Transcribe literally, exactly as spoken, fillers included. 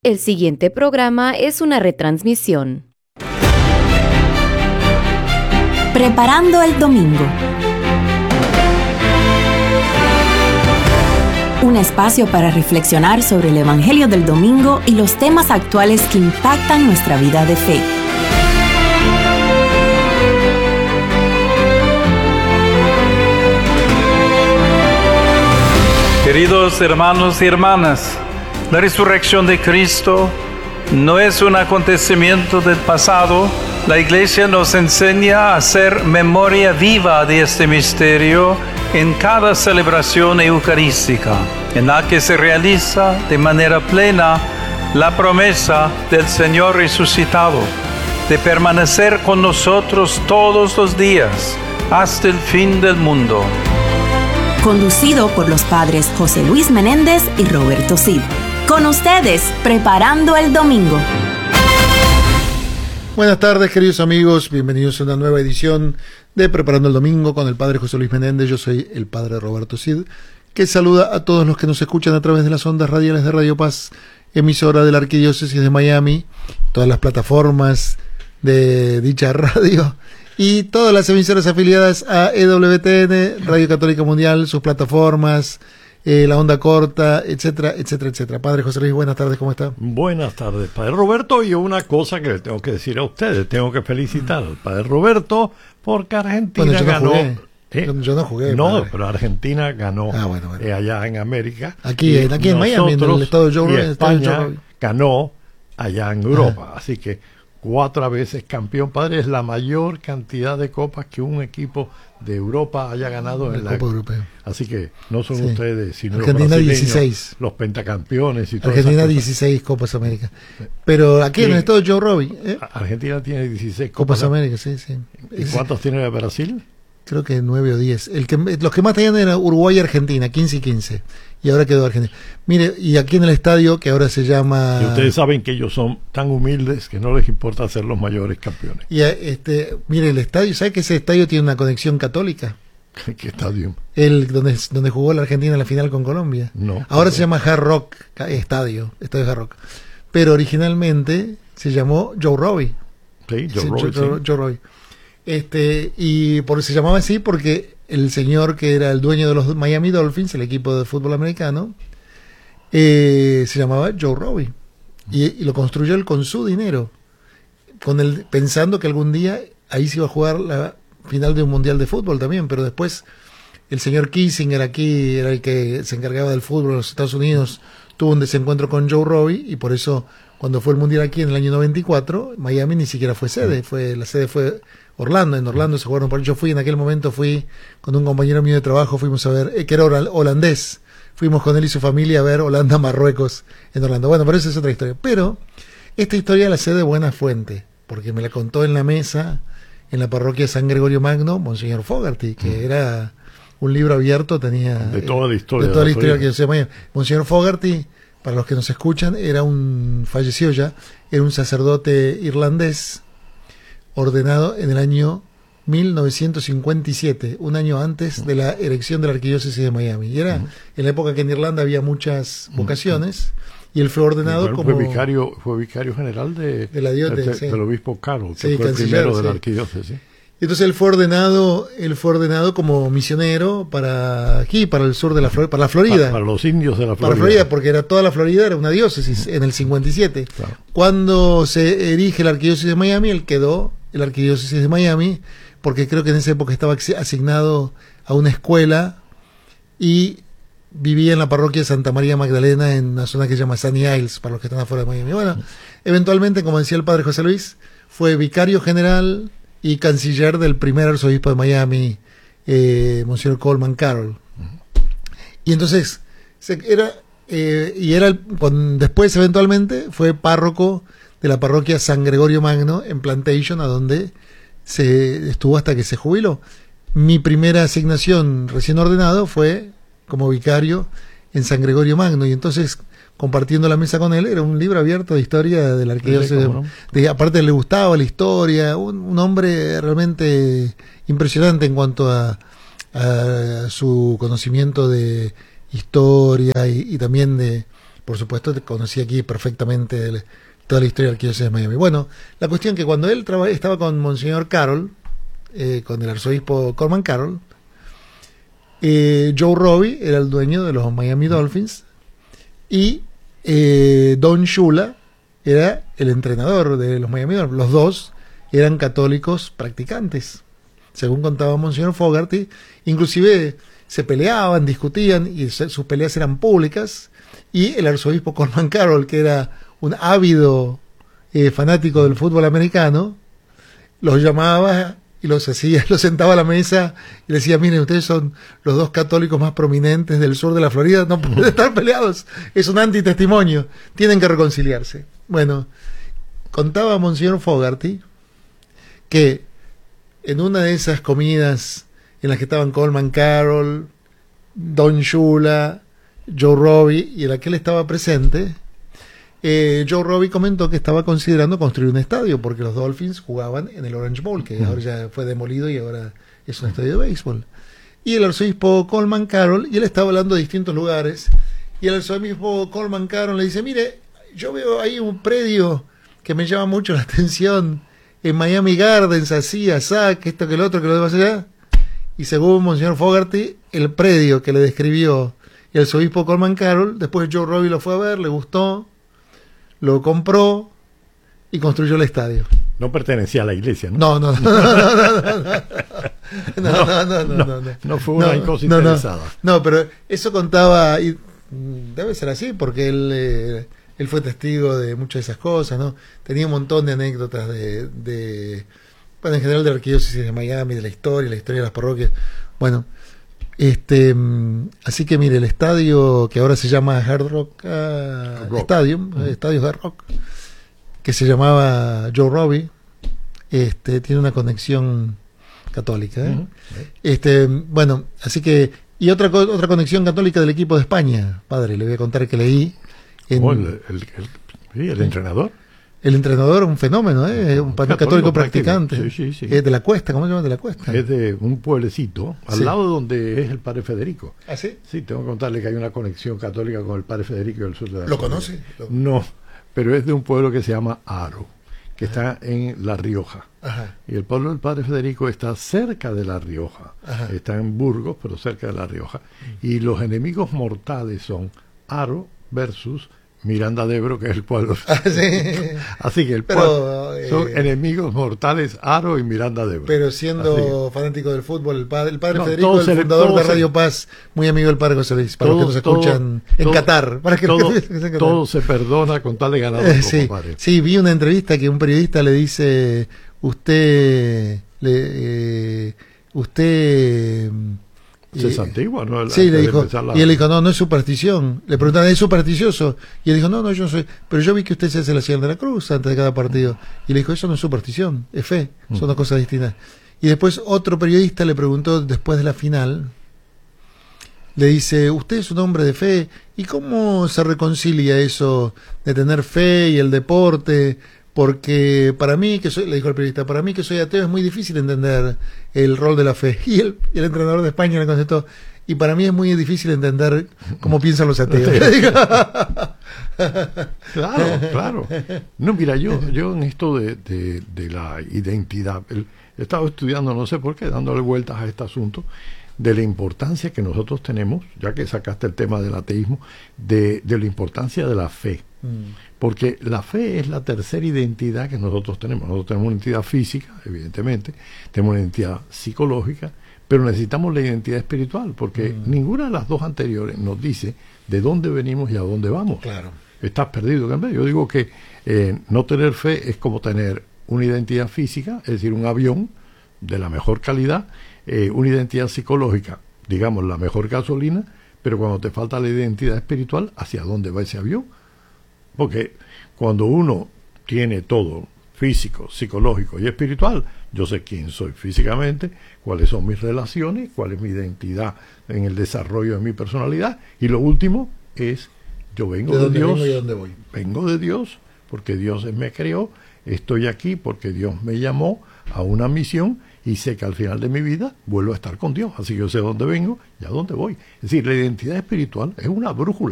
El siguiente programa es una retransmisión. Preparando el domingo. Un espacio para reflexionar sobre el Evangelio del domingo y los temas actuales que impactan nuestra vida de fe. Queridos hermanos y hermanas, la resurrección de Cristo no es un acontecimiento del pasado. La Iglesia nos enseña a hacer memoria viva de este misterio en cada celebración eucarística, en la que se realiza de manera plena la promesa del Señor resucitado, de permanecer con nosotros todos los días, hasta el fin del mundo. Conducido por los padres José Luis Menéndez y Roberto Cid. Con ustedes, Preparando el Domingo. Buenas tardes, queridos amigos. Bienvenidos a una nueva edición de Preparando el Domingo con el padre José Luis Menéndez. Yo soy el padre Roberto Cid, que saluda a todos los que nos escuchan a través de las ondas radiales de Radio Paz, emisora de la Arquidiócesis de Miami, todas las plataformas de dicha radio y todas las emisoras afiliadas a E W T N, Radio Católica Mundial, sus plataformas, eh, la onda corta, etcétera, etcétera, etcétera. Padre José Luis, buenas tardes, ¿cómo está? Buenas tardes, Padre Roberto. Y una cosa que le tengo que decir a ustedes, tengo que felicitar al Padre Roberto porque Argentina bueno, yo ganó. No jugué. ¿Eh? Yo, yo no jugué. No, padre. pero Argentina ganó ah, bueno, bueno. Eh, allá en América. Aquí, en, aquí en Miami, en el estado de Joe y España Joe ganó allá en Europa. Ajá. Así que cuatro veces campeón, padre, es la mayor cantidad de copas que un equipo de Europa haya ganado en la Copa Europea. Así que no son sí. ustedes, sino Argentina los dieciséis, los pentacampeones y todo. Argentina dieciséis Copas América. Pero aquí ¿Quién? en el estado de Joe Robbie, ¿eh? Argentina tiene dieciséis Copas, Copas América, sí, sí. ¿Y cuántos tiene Brasil? Creo que nueve o diez. El que, los que más tenían eran Uruguay y Argentina, quince y quince. Y ahora quedó Argentina. Mire, y aquí en el estadio, que ahora se llama... Y ustedes saben que ellos son tan humildes que no les importa ser los mayores campeones. Y este, mire, el estadio, ¿sabe que ese estadio tiene una conexión católica? ¿Qué estadio? El donde, donde jugó la Argentina en la final con Colombia. No. Ahora no. se llama Hard Rock Estadio, Estadio Hard Rock. Pero originalmente se llamó Joe Robbie. Sí, Joe sí, Robbie. Joe, sí. Joe Robbie. Este, y por se llamaba así porque el señor que era el dueño de los Miami Dolphins, el equipo de fútbol americano, eh, se llamaba Joe Robbie. Y, y lo construyó él con su dinero, con el, pensando que algún día ahí se iba a jugar la final de un mundial de fútbol también, pero después el señor Kissinger aquí era el que se encargaba del fútbol en los Estados Unidos, tuvo un desencuentro con Joe Robbie y por eso cuando fue el mundial aquí en el año noventa y cuatro, Miami ni siquiera fue sede, fue la sede fue Orlando, en Orlando se jugaron por yo fui en aquel momento, fui con un compañero mío de trabajo, fuimos a ver, eh, que era holandés, fuimos con él y su familia a ver Holanda-Marruecos en Orlando. Bueno, pero esa es otra historia. Pero esta historia la sé de buena fuente, porque me la contó en la mesa, en la parroquia San Gregorio Magno, Monseñor Fogarty, que mm. era un libro abierto, tenía... De toda la historia. De toda la historia que yo sé. Monseñor Fogarty, para los que nos escuchan, era un, falleció ya, era un sacerdote irlandés, ordenado en el año mil novecientos cincuenta y siete, un año antes de la erección de la Arquidiócesis de Miami. Y era uh-huh. en la época que en Irlanda había muchas vocaciones, uh-huh. y él fue ordenado bueno, como... Fue vicario, fue vicario general de, de la diócesis, de, sí. del obispo Carroll, que sí, fue el primero sí. de la Arquidiócesis. Entonces él fue ordenado, él fue ordenado como misionero para aquí, para el sur de la Florida, para la Florida. Para, para los indios de la Florida. Para Florida, porque era toda la Florida, era una diócesis en el cincuenta y siete. Claro. Cuando se erige la Arquidiócesis de Miami, él quedó en la Arquidiócesis de Miami, porque creo que en esa época estaba asignado a una escuela y vivía en la parroquia de Santa María Magdalena, en una zona que se llama Sunny Isles, para los que están afuera de Miami. Bueno, eventualmente, como decía el padre José Luis, fue vicario general y canciller del primer arzobispo de Miami, eh, Monseñor Coleman Carroll. Y entonces, se, era, eh, y era, con, después eventualmente fue párroco de la parroquia San Gregorio Magno en Plantation, a donde se estuvo hasta que se jubiló. Mi primera asignación recién ordenado fue como vicario en San Gregorio Magno, y entonces compartiendo la mesa con él, era un libro abierto de historia de la arquidiócesis. ¿no? De, aparte le gustaba la historia, un, un hombre realmente impresionante en cuanto a, a su conocimiento de historia y, y también de por supuesto, conocí aquí perfectamente el, toda la historia de la Arquidiócesis de Miami. Bueno, la cuestión que cuando él traba, estaba con Monseñor Carroll, eh, con el arzobispo Coleman Carroll, eh, Joe Robbie era el dueño de los Miami Dolphins y eh, Don Shula era el entrenador de los Miami Dolphins. Los dos eran católicos practicantes, según contaba Monseñor Fogarty. Inclusive se peleaban, discutían, y se, sus peleas eran públicas, y el arzobispo Coleman Carroll, que era un ávido eh, fanático del fútbol americano, los llamaba y los hacía, los sentaba a la mesa y le decía: miren, ustedes son los dos católicos más prominentes del sur de la Florida, no pueden estar peleados, es un antitestimonio, tienen que reconciliarse. Bueno, contaba Monseñor Fogarty que en una de esas comidas en las que estaban Coleman Carroll, Don Shula, Joe Robbie, y en la que él estaba presente, eh, Joe Robbie comentó que estaba considerando construir un estadio, porque los Dolphins jugaban en el Orange Bowl, que ahora ya fue demolido y ahora es un estadio de béisbol. Y el arzobispo Coleman Carroll, y él estaba hablando de distintos lugares, y el arzobispo Coleman Carroll le dice: mire, yo veo ahí un predio que me llama mucho la atención, en Miami Gardens, así, asá, que esto, que lo otro, que lo demás allá. Y según Monseñor Fogarty, el predio que le describió el arzobispo Coleman Carroll, después Joe Robbie lo fue a ver, le gustó, lo compró y construyó el estadio. No pertenecía a la iglesia, ¿no? No, no, no, no, no, no, no, no, no, no, no, no, no fue una no, cosa no, interesada. No, no, pero eso contaba, y debe ser así, porque él, eh, él fue testigo de muchas de esas cosas, ¿no? Tenía un montón de anécdotas de, de bueno, en general de la Arquidiócesis de Miami, de la historia, la historia de las parroquias. Bueno, este, así que mire, el estadio que ahora se llama Hard Rock, uh, Rock. Stadium, uh-huh. Estadio Hard Rock, que se llamaba Joe Robbie, este, tiene una conexión católica, ¿eh? Uh-huh. Este, bueno, así que, y otra otra conexión católica del equipo de España, padre, le voy a contar que leí en, oh, el, el, el, sí, el entrenador. El entrenador, un fenómeno, ¿eh? Un católico, católico practicante. Sí, sí, sí. Es de la Cuesta, ¿cómo se llama? De la Cuesta. Es de un pueblecito, al sí. lado donde es el Padre Federico. ¿Ah, sí? Sí, tengo que contarle que hay una conexión católica con el Padre Federico del sur de la ¿Lo conoce? No, pero es de un pueblo que se llama Haro, que Ajá. está en La Rioja. Ajá. Y el pueblo del Padre Federico está cerca de La Rioja. Ajá. Está en Burgos, pero cerca de La Rioja. Y los enemigos mortales son Haro versus Miranda de Ebro, que es el pueblo. Ah, sí. Así que el pueblo pero, eh, son enemigos mortales Haro y Miranda de Ebro. Pero siendo que, fanático del fútbol, el padre, el padre no, Federico, el fundador le, de Radio se, Paz, muy amigo del padre José Luis, para todo, los que nos escuchan todo, en todo, Qatar. Para que todo, nos escuchan en Qatar. Todo se perdona con tal de ganar. Eh, sí, sí, vi una entrevista que un periodista le dice: usted, le, eh, usted... Se santigua, ¿no? Sí, le dijo, la... y él dijo: no, no es superstición. Le preguntaron: ¿es supersticioso? Y él dijo: no, no, yo no soy. Pero yo vi que usted se hace la señal de la cruz antes de cada partido. Y le dijo: eso no es superstición, es fe, son dos cosas distintas. Y después otro periodista le preguntó, después de la final, le dice: usted es un hombre de fe, ¿y cómo se reconcilia eso de tener fe y el deporte? Porque para mí, que soy, le dijo el periodista, para mí que soy ateo es muy difícil entender el rol de la fe. Y el, y el entrenador de España le contestó: y para mí es muy difícil entender cómo piensan los ateos. Claro, claro. No, mira, yo, yo en esto de, de, de la identidad, el, he estado estudiando, no sé por qué, dándole vueltas a este asunto, de la importancia que nosotros tenemos, ya que sacaste el tema del ateísmo, de, de la importancia de la fe. Porque la fe es la tercera identidad que nosotros tenemos. Nosotros tenemos una identidad física, evidentemente, tenemos una identidad psicológica, pero necesitamos la identidad espiritual, porque mm. ninguna de las dos anteriores nos dice de dónde venimos y a dónde vamos. Claro. Estás perdido. Yo digo que eh, no tener fe es como tener una identidad física, es decir, un avión de la mejor calidad, eh, una identidad psicológica, digamos, la mejor gasolina, pero cuando te falta la identidad espiritual, ¿hacia dónde va ese avión? Porque cuando uno tiene todo, físico, psicológico y espiritual, yo sé quién soy físicamente, cuáles son mis relaciones, cuál es mi identidad en el desarrollo de mi personalidad, y lo último es, yo vengo de, de Dios, vengo y dónde voy. vengo de Dios, porque Dios me creó, estoy aquí porque Dios me llamó a una misión, y sé que al final de mi vida vuelvo a estar con Dios, así que yo sé dónde vengo y a dónde voy. Es decir, la identidad espiritual es una brújula.